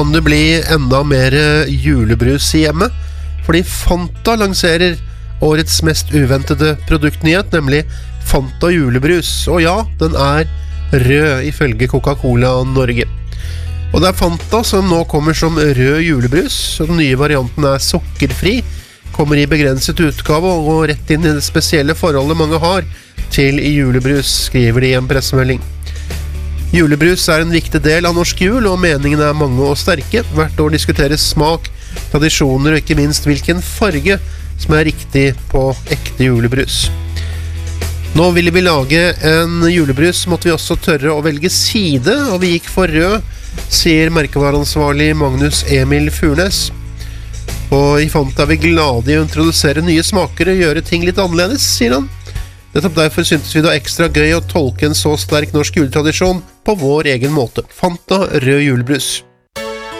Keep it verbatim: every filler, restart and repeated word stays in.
Kan det bli enda mer julebrus i hjemmet? Fordi Fanta lanserer årets mest uventede produktnyhet, nemlig Fanta julebrus. Og ja, den er rød ifølge Coca-Cola Norge. Og det er Fanta som nå kommer som rød julebrus. Den nye varianten er sukkerfri, kommer i begrenset utgave og går rett inn i det spesielle forholdet mange har til julebrus, skriver de i en pressemelding. Julebrus er en viktig del av norsk jul, og meningene er mange og sterke. Hvert år diskuteres smak, tradisjoner og ikke minst hvilken farge som er riktig på ekte julebrus. Nå ville vi lage en julebrus, måtte vi også tørre å velge side, og vi gikk for rød, sier merkevareansvarlig Magnus Emil Furnes. Og i Fanta er vi glade i å introdusere nye smaker og gjøre ting litt annerledes, sier han. Nettopp derfor syntes vi det var ekstra gøy å tolke en så sterk norsk juletradisjon på vår egen måte. Fanta rød julebrus.